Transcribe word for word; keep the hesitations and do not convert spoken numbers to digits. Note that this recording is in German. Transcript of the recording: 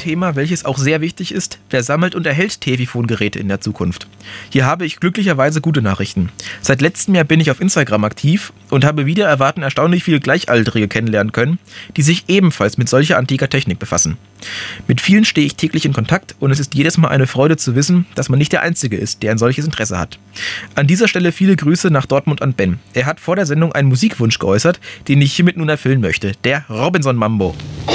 Thema, welches auch sehr wichtig ist: Wer sammelt und erhält Tefifon-Geräte in der Zukunft? Hier habe ich glücklicherweise gute Nachrichten. Seit letztem Jahr bin ich auf Instagram aktiv und habe wieder erwarten erstaunlich viele Gleichaltrige kennenlernen können, die sich ebenfalls mit solcher antiker Technik befassen. Mit vielen stehe ich täglich in Kontakt und es ist jedes Mal eine Freude zu wissen, dass man nicht der Einzige ist, der ein solches Interesse hat. An dieser Stelle viele Grüße nach Dortmund an Ben. Er hat vor der Sendung einen Musikwunsch geäußert, den ich hiermit nun erfüllen möchte: der Robinson Mambo.